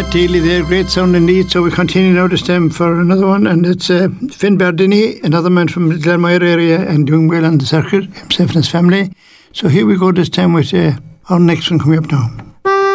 Pat Daly there, great sound indeed. So we continue now this time for another one, and it's Finn Bardini, another man from the Glenmire area and doing well on the circuit, himself and his family. So here we go this time with our next one coming up now.